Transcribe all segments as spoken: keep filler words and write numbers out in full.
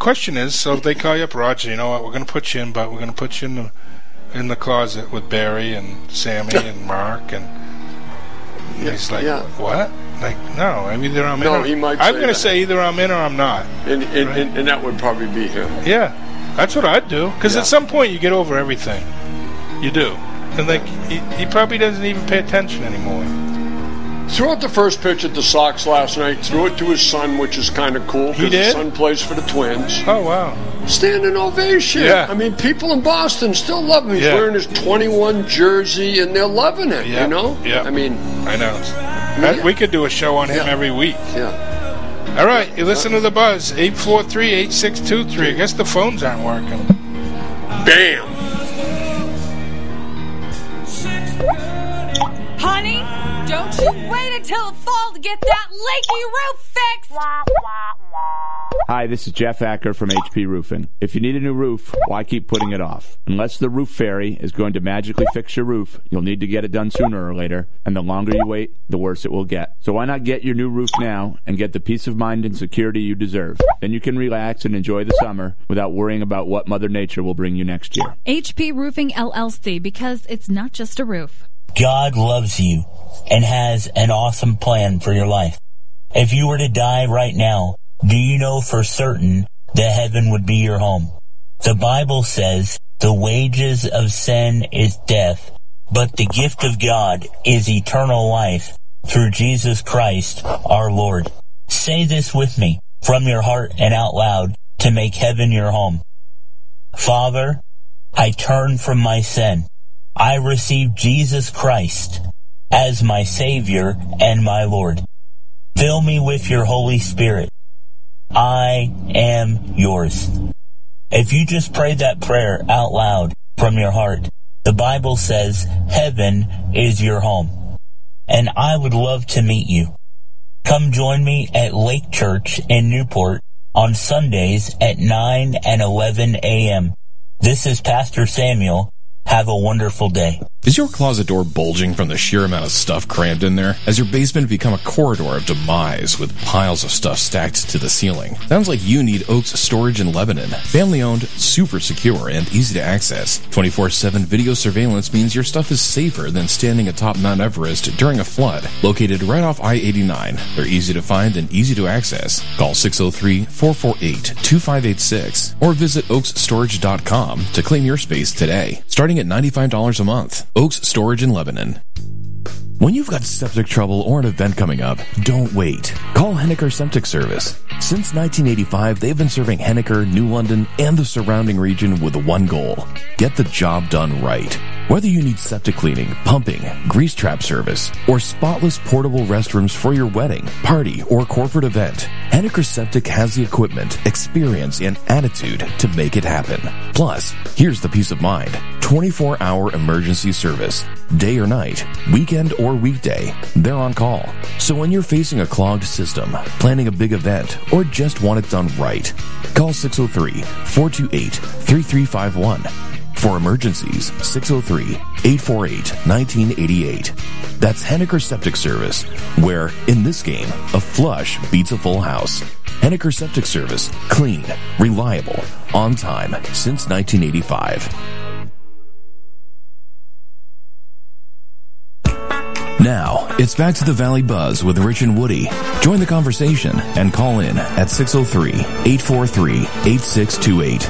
question is, so if they call you up, Roger, you know what, we're going to put you in, but we're going to put you in the, in the closet with Barry and Sammy and Mark, and yeah, he's like, yeah. what? Like, no, I mean, either I'm in no, or... he might I'm say going to that. say either I'm in or I'm not. And, and, right? and, and that would probably be him. Yeah, that's what I'd do. Because yeah. at some point you get over everything. You do. And like, he, he probably doesn't even pay attention anymore. Threw out the first pitch at the Sox last night. Threw it to his son, which is kind of cool. He did? His son plays for the Twins. Oh, wow. Standing ovation. Yeah. I mean, people in Boston still love him. He's yeah. wearing his twenty-one jersey, and they're loving it, yeah. you know? Yeah. I mean... I know. Yeah. We could do a show on him yeah. every week. Yeah. All right, you listen to The Buzz, eight four three, eight six two three. I guess the phones aren't working. Bam! Honey, don't you wait until the fall to get that leaky roof fixed! Hi, this is Jeff Acker from H P Roofing. If you need a new roof, why keep putting it off? Unless the roof fairy is going to magically fix your roof, you'll need to get it done sooner or later, and the longer you wait, the worse it will get. So why not get your new roof now and get the peace of mind and security you deserve? Then you can relax and enjoy the summer without worrying about what Mother Nature will bring you next year. H P Roofing L L C, because it's not just a roof. God loves you and has an awesome plan for your life. If you were to die right now, do you know for certain that heaven would be your home? The Bible says the wages of sin is death, but the gift of God is eternal life through Jesus Christ our Lord. Say this with me from your heart and out loud to make heaven your home. Father, I turn from my sin. I receive Jesus Christ as my Savior and my Lord. Fill me with your Holy Spirit. I am yours. If you just prayed that prayer out loud from your heart, the Bible says heaven is your home. And I would love to meet you. Come join me at Lake Church in Newport on Sundays at nine and eleven a.m. This is Pastor Samuel. Have a wonderful day. Is your closet door bulging from the sheer amount of stuff crammed in there? Has your basement become a corridor of demise with piles of stuff stacked to the ceiling? Sounds like you need Oaks Storage in Lebanon. Family owned, super secure, and easy to access. twenty-four seven video surveillance means your stuff is safer than standing atop Mount Everest during a flood. Located right off I eighty-nine. They're easy to find and easy to access. Call six oh three, four four eight, two five eight six or visit oaks storage dot com to claim your space today. Starting at ninety-five dollars a month. Oaks Storage in Lebanon. When you've got septic trouble or an event coming up, don't wait. Call Henniker Septic Service. Since nineteen eighty-five, they've been serving Henniker, New London, and the surrounding region with one goal: get the job done right. Whether you need septic cleaning, pumping, grease trap service, or spotless portable restrooms for your wedding, party, or corporate event, Henniker Septic has the equipment, experience, and attitude to make it happen. Plus, here's the peace of mind: twenty-four hour emergency service. Day or night, weekend or weekday, they're on call. So when you're facing a clogged system, planning a big event, or just want it done right, call six oh three, four two eight, three three five one. For emergencies, six oh three, eight four eight, one nine eight eight. That's Henniker Septic Service, where, in this game, a flush beats a full house. Henniker Septic Service. Clean, reliable, on time, since nineteen eighty-five. Now, it's back to the Valley Buzz with Rich and Woody. Join the conversation and call in at six oh three, eight four three, eight six two eight.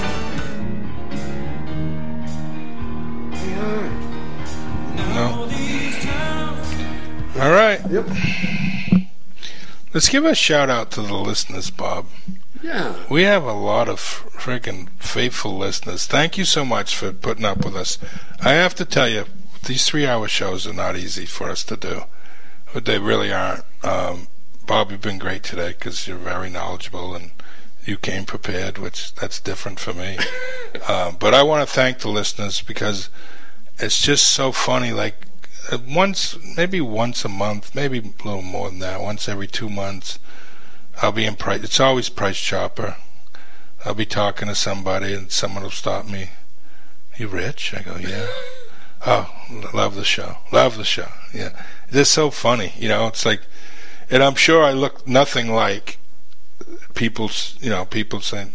All right. Yep. Let's give a shout out to the listeners, Bob. Yeah. We have a lot of freaking faithful listeners. Thank you so much for putting up with us. I have to tell you, these three-hour shows are not easy for us to do. But they really aren't. Um, Bob, you've been great today because you're very knowledgeable and you came prepared, which that's different for me. um, but I want to thank the listeners because it's just so funny. Like, once, maybe once a month, maybe a little more than that, once every two months, I'll be in Price. It's always Price Chopper. I'll be talking to somebody and someone will stop me. You rich? I go, yeah. Oh, love the show. Love the show. Yeah. It's so funny. You know, it's like, and I'm sure I look nothing like people's, you know, people saying,